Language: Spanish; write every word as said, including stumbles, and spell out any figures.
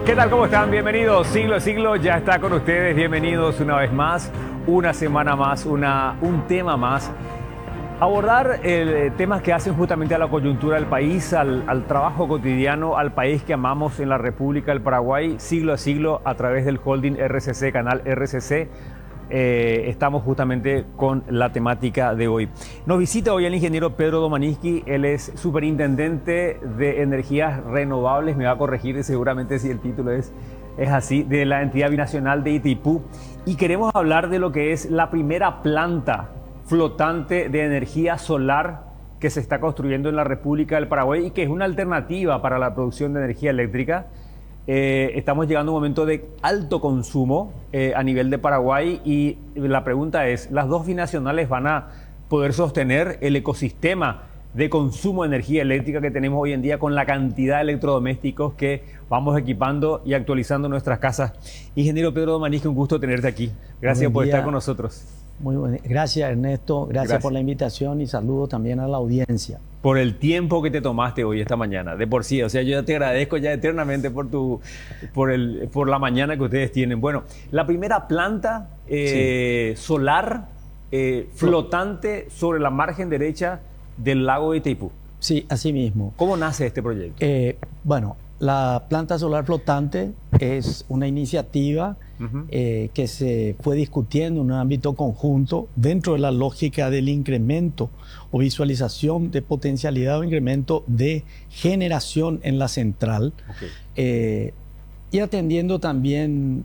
¿Qué tal? ¿Cómo están? Bienvenidos. Siglo a Siglo ya está con ustedes. Bienvenidos una vez más, una semana más, una, un tema más. Abordar eh, temas que hacen justamente a la coyuntura del país, al, al trabajo cotidiano, al país que amamos en la República del Paraguay, siglo a siglo, a través del holding R C C, canal R C C. Eh, estamos justamente con la temática de hoy. Nos visita hoy el ingeniero Pedro Domanisky. Él es superintendente de energías renovables, me va a corregir seguramente si el título es, es así, de la entidad binacional de Itaipú. Y queremos hablar de lo que es la primera planta flotante de energía solar que se está construyendo en la República del Paraguay y que es una alternativa para la producción de energía eléctrica. Eh, estamos llegando a un momento de alto consumo eh, a nivel de Paraguay y la pregunta es, ¿las dos binacionales van a poder sostener el ecosistema de consumo de energía eléctrica que tenemos hoy en día con la cantidad de electrodomésticos que vamos equipando y actualizando en nuestras casas? Ingeniero Pedro Domanisky, un gusto tenerte aquí. Gracias por estar con nosotros. Muy bueno. Gracias, Ernesto. Gracias, Gracias por la invitación y saludo también a la audiencia. Por el tiempo que te tomaste hoy, esta mañana, de por sí. O sea, yo ya te agradezco ya eternamente por, tu, por, el, por la mañana que ustedes tienen. Bueno, la primera planta eh, sí. solar eh, flotante sobre la margen derecha del lago de Itaipú. Sí, así mismo. ¿Cómo nace este proyecto? Eh, bueno, la planta solar flotante es una iniciativa uh-huh. eh, que se fue discutiendo en un ámbito conjunto dentro de la lógica del incremento o visualización de potencialidad o incremento de generación en la central. Okay. Eh, y atendiendo también